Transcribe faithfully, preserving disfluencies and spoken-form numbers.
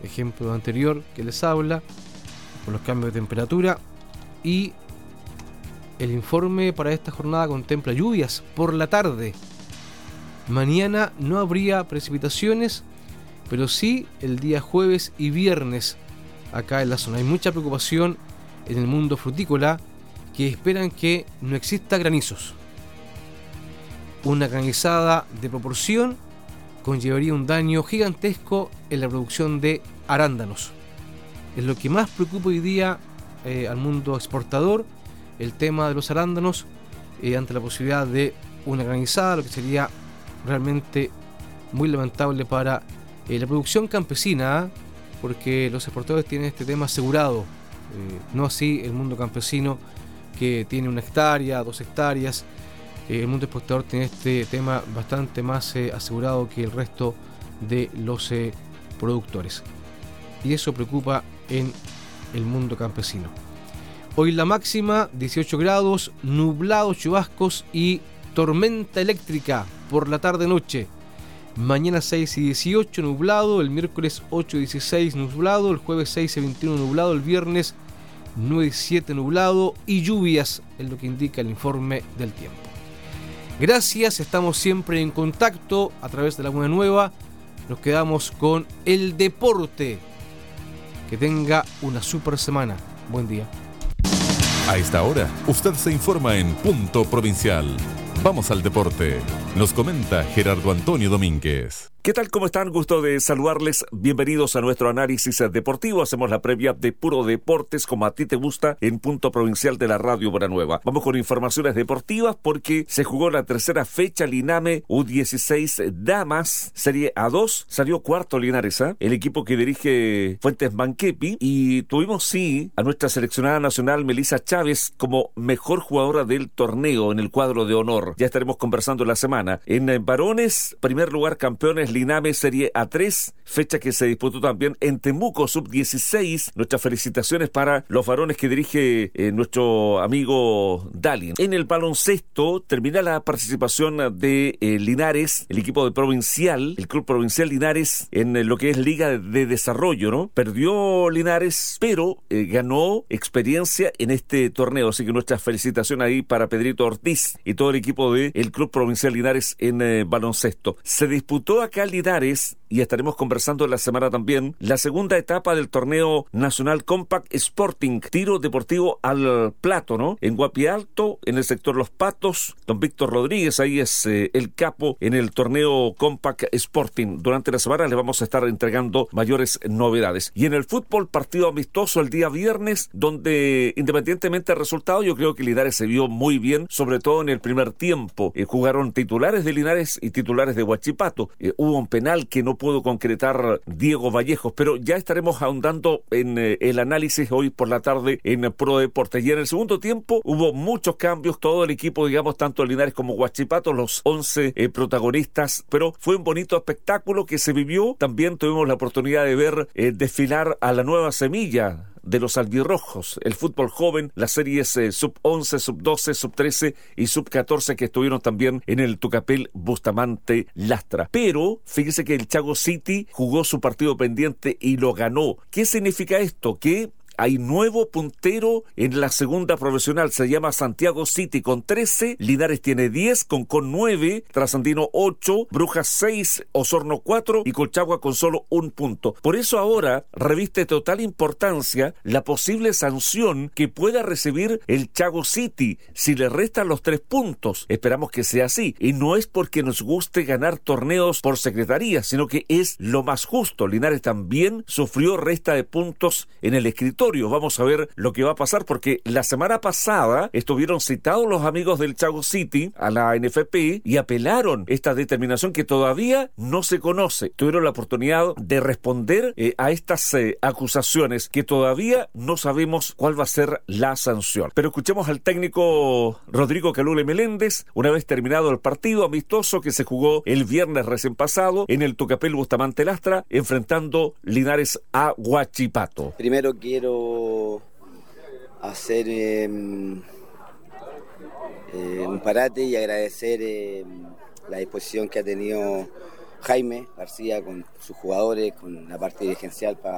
ejemplo anterior que les habla, por los cambios de temperatura. Y el informe para esta jornada contempla lluvias por la tarde. Mañana no habría precipitaciones, pero sí el día jueves y viernes acá en la zona. Hay mucha preocupación en el mundo frutícola, que esperan que no exista granizos. Una granizada de proporción conllevaría un daño gigantesco en la producción de arándanos. Es lo que más preocupa hoy día eh, al mundo exportador, el tema de los arándanos, eh, ante la posibilidad de una granizada, lo que sería realmente muy lamentable para eh, la producción campesina, ¿eh? Porque los exportadores tienen este tema asegurado, eh, no así el mundo campesino, que tiene una hectárea, dos hectáreas. Eh, el mundo exportador tiene este tema bastante más eh, asegurado que el resto de los eh, productores, y eso preocupa en el mundo campesino. Hoy la máxima dieciocho grados, nublado, chubascos y tormenta eléctrica por la tarde-noche. Mañana seis y dieciocho nublado, el miércoles ocho y dieciséis nublado, el jueves seis y veintiuno nublado, el viernes nueve y siete nublado y lluvias, es lo que indica el informe del tiempo. Gracias, estamos siempre en contacto a través de la Buena Nueva. Nos quedamos con el deporte. Que tenga una super semana. Buen día. A esta hora, usted se informa en Punto Provincial. Vamos al deporte. Nos comenta Gerardo Antonio Domínguez. ¿Qué tal? ¿Cómo están? Gusto de saludarles. Bienvenidos a nuestro análisis deportivo. Hacemos la previa de Puro Deportes, como a ti te gusta, en Punto Provincial de la Radio Buena Nueva. Vamos con informaciones deportivas porque se jugó la tercera fecha Liname U dieciséis Damas, Serie A dos. Salió cuarto Linares, ¿eh? el equipo que dirige Fuentes Manquepi. Y tuvimos, sí, a nuestra seleccionada nacional Melissa Chávez como mejor jugadora del torneo en el cuadro de honor. Ya estaremos conversando la semana. En eh, varones, primer lugar campeones Liname Serie A tres, fecha que se disputó también en Temuco sub dieciséis. Nuestras felicitaciones para los varones que dirige eh, nuestro amigo Dalin. En el baloncesto termina la participación de eh, Linares, el equipo de Provincial, el Club Provincial Linares, en eh, lo que es Liga de, de Desarrollo, ¿no? Perdió Linares, pero eh, ganó experiencia en este torneo, así que nuestras felicitaciones ahí para Pedrito Ortiz y todo el equipo del de Club Provincial Linares en eh, baloncesto. Se disputó acá Linares, y estaremos conversando en la semana también, la segunda etapa del torneo nacional Compact Sporting, tiro deportivo al plato, ¿no? En Guapi Alto, en el sector Los Patos, don Víctor Rodríguez, ahí es eh, el capo en el torneo Compact Sporting. Durante la semana les vamos a estar entregando mayores novedades. Y en el fútbol, partido amistoso el día viernes, donde independientemente del resultado, yo creo que Linares se vio muy bien, sobre todo en el primer tiempo. Eh, jugaron titulares de Linares y titulares de Huachipato. Eh, hubo un penal que no pudo concretar Diego Vallejos, pero ya estaremos ahondando en eh, el análisis hoy por la tarde en Pro Deportes. Y en el segundo tiempo hubo muchos cambios, todo el equipo, digamos, tanto Linares como Huachipato, los once eh, protagonistas, pero fue un bonito espectáculo que se vivió. También tuvimos la oportunidad de ver eh, desfilar a la nueva semilla de los albirrojos, el fútbol joven, las series eh, sub once, sub doce, sub trece y sub catorce que estuvieron también en el Tucapel Bustamante Lastra. Pero fíjese que el Chago City jugó su partido pendiente y lo ganó. ¿Qué significa esto? Que hay nuevo puntero en la segunda profesional, se llama Santiago City con trece, Linares tiene diez, Concón nueve, Trasandino ocho, Brujas seis, Osorno cuatro y Colchagua con solo un punto. Por eso ahora reviste total importancia la posible sanción que pueda recibir el Chago City si le restan los tres puntos. Esperamos que sea así, y no es porque nos guste ganar torneos por secretaría, sino que es lo más justo. Linares también sufrió resta de puntos en el escritorio. Vamos a ver lo que va a pasar, porque la semana pasada estuvieron citados los amigos del Chago City a la N F P y apelaron esta determinación que todavía no se conoce. Tuvieron la oportunidad de responder eh, a estas eh, acusaciones que todavía no sabemos cuál va a ser la sanción. Pero escuchemos al técnico Rodrigo Calule Meléndez una vez terminado el partido amistoso que se jugó el viernes recién pasado en el Tucapel Bustamante Lastra, enfrentando Linares a Huachipato. Primero quiero hacer eh, eh, un parate y agradecer eh, la disposición que ha tenido Jaime García con sus jugadores, con la parte dirigencial para